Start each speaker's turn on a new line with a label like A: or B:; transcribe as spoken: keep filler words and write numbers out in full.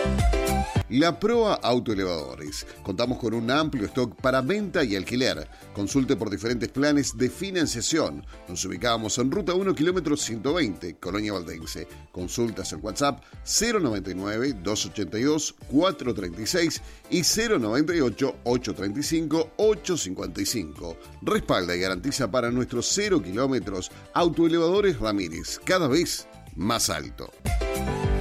A: La Proa Autoelevadores. Contamos con un amplio stock para venta y alquiler. Consulte por diferentes planes de financiación. Nos ubicamos en Ruta uno, kilómetro ciento veinte, Colonia Valdense. Consultas en WhatsApp cero noventa y nueve, doscientos ochenta y dos, cuatrocientos treinta y seis y cero noventa y ocho, ochocientos treinta y cinco, ochocientos cincuenta y cinco. Respalda y garantiza para nuestros cero kilómetros Autoelevadores Ramírez, cada vez más alto.